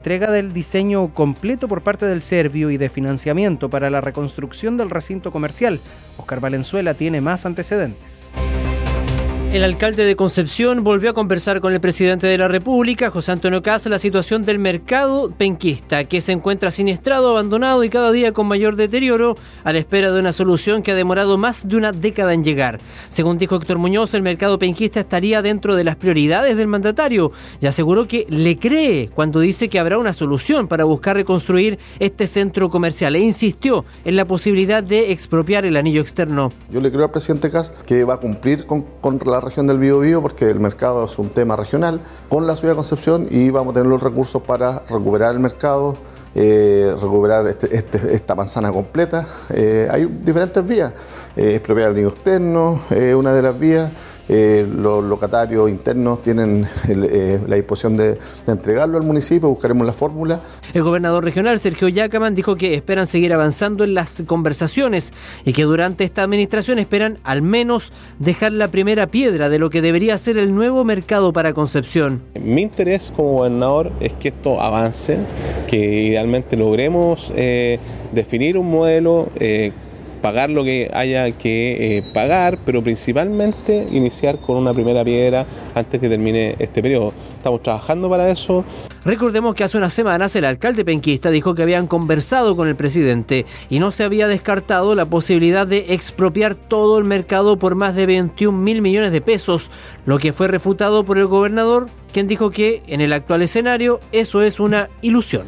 entrega del diseño completo por parte del Servio y de financiamiento para la reconstrucción del recinto comercial. Óscar Valenzuela tiene más antecedentes. El alcalde de Concepción volvió a conversar con el presidente de la República, José Antonio Kast, la situación del mercado penquista, que se encuentra siniestrado, abandonado y cada día con mayor deterioro, a la espera de una solución que ha demorado más de una década en llegar. Según dijo Héctor Muñoz, el mercado penquista estaría dentro de las prioridades del mandatario y aseguró que le cree cuando dice que habrá una solución para buscar reconstruir este centro comercial e insistió en la posibilidad de expropiar el anillo externo. Yo le creo al presidente Kast que va a cumplir con la región del Biobío, porque el mercado es un tema regional, con la ciudad de Concepción, y vamos a tener los recursos para recuperar el mercado, recuperar esta manzana completa. Hay diferentes vías, expropiar el anillo externo, una de las vías. Los locatarios internos tienen la disposición de entregarlo al municipio, buscaremos la fórmula. El gobernador regional, Sergio Yacaman, dijo que esperan seguir avanzando en las conversaciones y que durante esta administración esperan al menos dejar la primera piedra de lo que debería ser el nuevo mercado para Concepción. Mi interés como gobernador es que esto avance, que idealmente logremos definir un modelo, pagar lo que haya que pagar, pero principalmente iniciar con una primera piedra antes que termine este periodo. Estamos trabajando para eso. Recordemos que hace unas semanas el alcalde penquista dijo que habían conversado con el presidente y no se había descartado la posibilidad de expropiar todo el mercado por más de 21.000 millones de pesos, lo que fue refutado por el gobernador, quien dijo que en el actual escenario eso es una ilusión.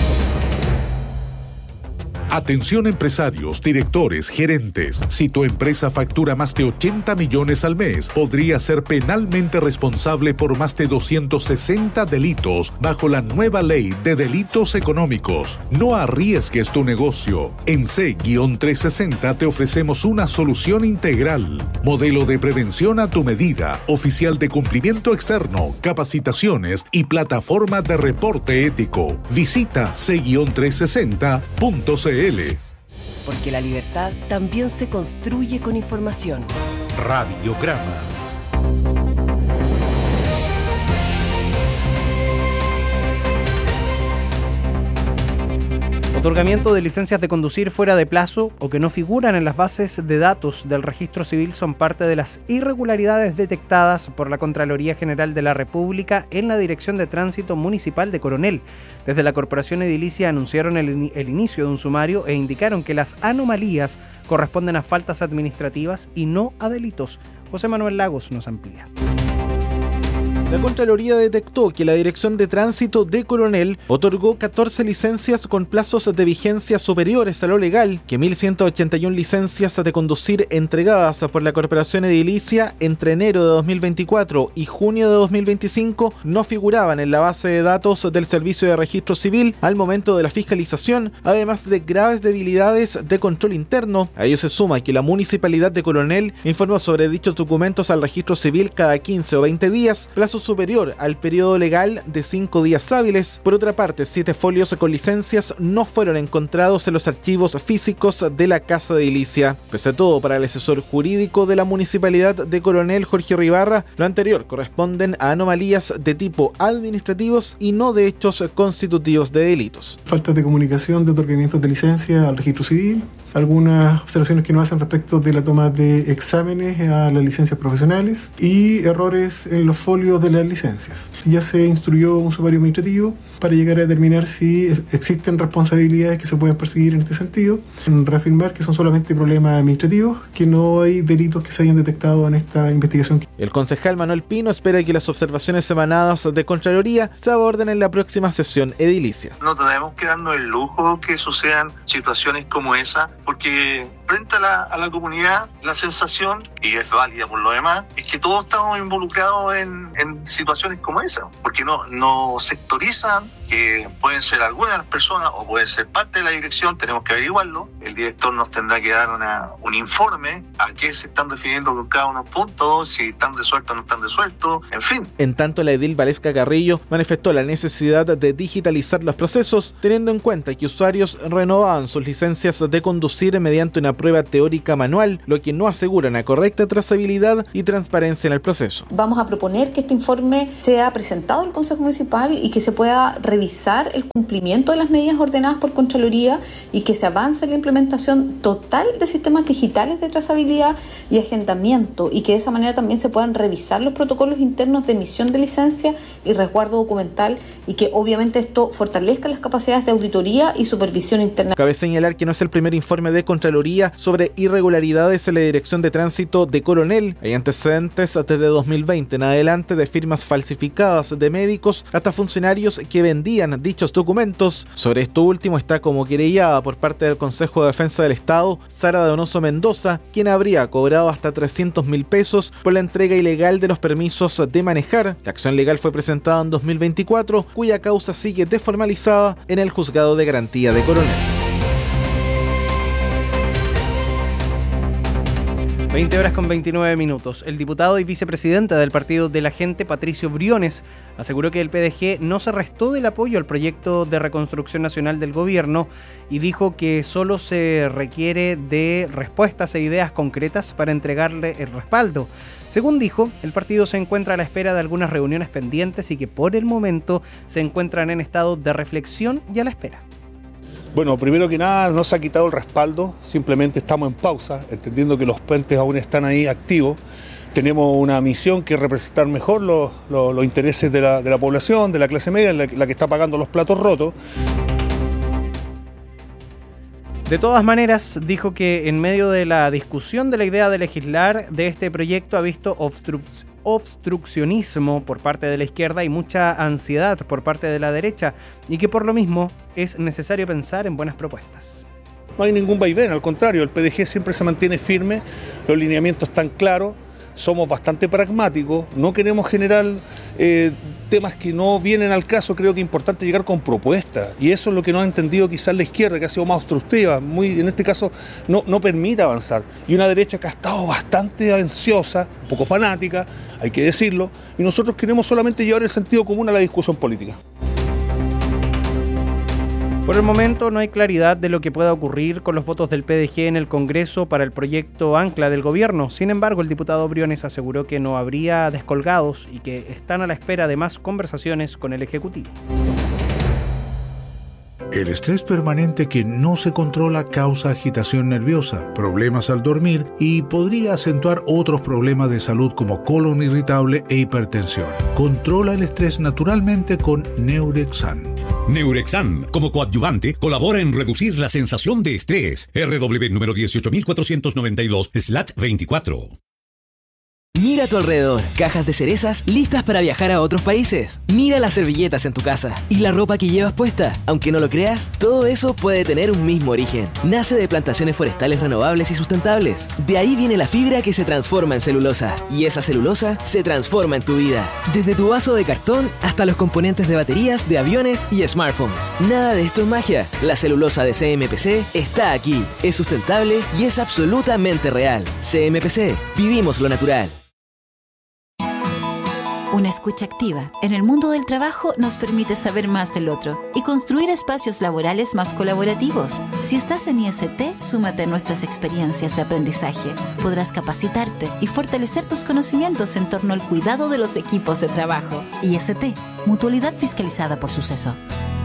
Atención empresarios, directores, gerentes. Si tu empresa factura más de 80 millones al mes, podría ser penalmente responsable por más de 260 delitos bajo la nueva ley de delitos económicos. No arriesgues tu negocio. En C-360 te ofrecemos una solución integral. Modelo de prevención a tu medida, oficial de cumplimiento externo, capacitaciones y plataforma de reporte ético. Visita C-360.cl. Porque la libertad también se construye con información. Radiograma. Otorgamiento de licencias de conducir fuera de plazo o que no figuran en las bases de datos del registro civil son parte de las irregularidades detectadas por la Contraloría General de la República en la Dirección de Tránsito Municipal de Coronel. Desde la Corporación Edilicia anunciaron el inicio de un sumario e indicaron que las anomalías corresponden a faltas administrativas y no a delitos. José Manuel Lagos nos amplía. La Contraloría detectó que la Dirección de Tránsito de Coronel otorgó 14 licencias con plazos de vigencia superiores a lo legal, que 1.181 licencias de conducir entregadas por la Corporación Edilicia entre enero de 2024 y junio de 2025 no figuraban en la base de datos del Servicio de Registro Civil al momento de la fiscalización, además de graves debilidades de control interno. A ello se suma que la Municipalidad de Coronel informó sobre dichos documentos al Registro Civil cada 15 o 20 días, plazo superior al periodo legal de 5 días hábiles. Por otra parte, 7 folios con licencias no fueron encontrados en los archivos físicos de la Casa de Edilicia. Pese a todo, para el asesor jurídico de la Municipalidad de Coronel, Jorge Ribarra, lo anterior corresponden a anomalías de tipo administrativos y no de hechos constitutivos de delitos. Falta de comunicación de otorgamientos de licencia al registro civil, algunas observaciones que nos hacen respecto de la toma de exámenes a las licencias profesionales y errores en los folios de las licencias. Ya se instruyó un sumario administrativo para llegar a determinar si existen responsabilidades que se pueden perseguir en este sentido, reafirmar que son solamente problemas administrativos, que no hay delitos que se hayan detectado en esta investigación. El concejal Manuel Pino espera que las observaciones emanadas de Contraloría se aborden en la próxima sesión edilicia. No tenemos que darnos el lujo que sucedan situaciones como esa, porque frente a la comunidad la sensación, y es válida por lo demás, es que todos estamos involucrados en situaciones como esa, porque no sectorizan, que pueden ser algunas de las personas o pueden ser parte de la dirección, tenemos que averiguarlo. El director nos tendrá que dar un informe a qué se están definiendo con cada uno de los puntos, si están resueltos o no están resueltos, en fin. En tanto, la edil Valesca Carrillo manifestó la necesidad de digitalizar los procesos, teniendo en cuenta que usuarios renovaban sus licencias de conducir mediante una prueba teórica manual, lo que no asegura una correcta trazabilidad y transparencia en el proceso. Vamos a proponer que este informe sea presentado al Consejo Municipal y que se pueda revisar el cumplimiento de las medidas ordenadas por Contraloría y que se avance en la implementación total de sistemas digitales de trazabilidad y agendamiento, y que de esa manera también se puedan revisar los protocolos internos de emisión de licencia y resguardo documental, y que obviamente esto fortalezca las capacidades de auditoría y supervisión interna. Cabe señalar que no es el primer informe de Contraloría sobre irregularidades en la Dirección de Tránsito de Coronel. Hay antecedentes desde 2020 en adelante de firmas falsificadas de médicos hasta funcionarios que vendían dichos documentos. Sobre esto último está como querellada por parte del Consejo de Defensa del Estado Sara Donoso Mendoza, quien habría cobrado hasta 300.000 pesos por la entrega ilegal de los permisos de manejar. La acción legal fue presentada en 2024, cuya causa sigue desformalizada en el Juzgado de Garantía de Coronel. 20:29. El diputado y vicepresidente del Partido de la Gente, Patricio Briones, aseguró que el PDG no se restó del apoyo al proyecto de reconstrucción nacional del gobierno y dijo que solo se requiere de respuestas e ideas concretas para entregarle el respaldo. Según dijo, el partido se encuentra a la espera de algunas reuniones pendientes y que por el momento se encuentran en estado de reflexión y a la espera. Bueno, primero que nada, no se ha quitado el respaldo, simplemente estamos en pausa, entendiendo que los puentes aún están ahí activos. Tenemos una misión que es representar mejor los intereses de la población, de la clase media, la que está pagando los platos rotos. De todas maneras, dijo que en medio de la discusión de la idea de legislar de este proyecto ha visto obstruccionismo por parte de la izquierda y mucha ansiedad por parte de la derecha, y que por lo mismo es necesario pensar en buenas propuestas. No hay ningún vaivén, al contrario, el PDG siempre se mantiene firme, los lineamientos están claros, somos bastante pragmáticos, no queremos generar temas que no vienen al caso. Creo que es importante llegar con propuestas, y eso es lo que no ha entendido quizás la izquierda, que ha sido más obstructiva, en este caso no permite avanzar, y una derecha que ha estado bastante ansiosa, un poco fanática, hay que decirlo, y nosotros queremos solamente llevar el sentido común a la discusión política. Por el momento no hay claridad de lo que pueda ocurrir con los votos del PDG en el Congreso para el proyecto ancla del gobierno. Sin embargo, el diputado Briones aseguró que no habría descolgados y que están a la espera de más conversaciones con el Ejecutivo. El estrés permanente que no se controla causa agitación nerviosa, problemas al dormir y podría acentuar otros problemas de salud como colon irritable e hipertensión. Controla el estrés naturalmente con Neurexan. Neurexan, como coadyuvante, colabora en reducir la sensación de estrés. RW número 18492/24. Mira a tu alrededor, cajas de cerezas listas para viajar a otros países. Mira las servilletas en tu casa y la ropa que llevas puesta. Aunque no lo creas, todo eso puede tener un mismo origen. Nace de plantaciones forestales renovables y sustentables. De ahí viene la fibra que se transforma en celulosa. Y esa celulosa se transforma en tu vida. Desde tu vaso de cartón hasta los componentes de baterías, de aviones y smartphones. Nada de esto es magia. La celulosa de CMPC está aquí. Es sustentable y es absolutamente real. CMPC. Vivimos lo natural. Una escucha activa en el mundo del trabajo nos permite saber más del otro y construir espacios laborales más colaborativos. Si estás en IST, súmate a nuestras experiencias de aprendizaje. Podrás capacitarte y fortalecer tus conocimientos en torno al cuidado de los equipos de trabajo. IST, Mutualidad fiscalizada por Suceso.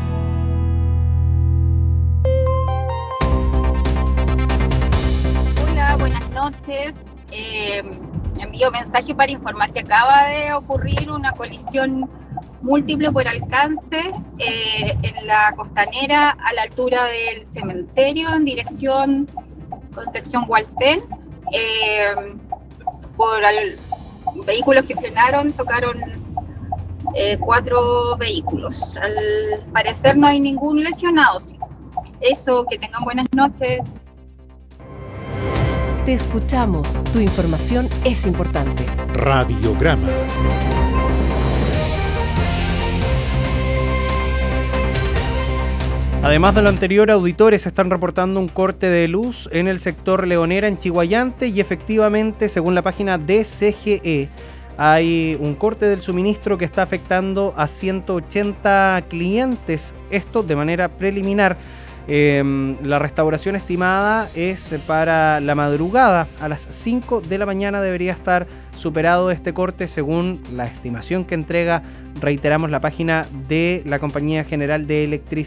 Hola, buenas noches. Envío mensaje para informar que acaba de ocurrir una colisión múltiple por alcance en la costanera a la altura del cementerio en dirección Concepción Hualpén. Por vehículos que frenaron, tocaron 4 vehículos. Al parecer no hay ningún lesionado. Eso, que tengan buenas noches. Te escuchamos. Tu información es importante. Radiograma. Además de lo anterior, auditores están reportando un corte de luz en el sector Leonera en Chihuayante y efectivamente, según la página DCGE, hay un corte del suministro que está afectando a 180 clientes. Esto de manera preliminar. La restauración estimada es para la madrugada. A las 5 de la mañana debería estar superado este corte según la estimación que entrega, reiteramos, la página de la Compañía General de Electricidad.